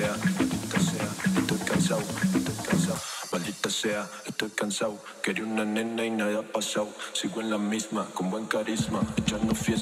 Maldita sea, estoy cansado. Quería una nena y nada ha pasado. Sigo en la misma, con buen carisma, echando fiesta.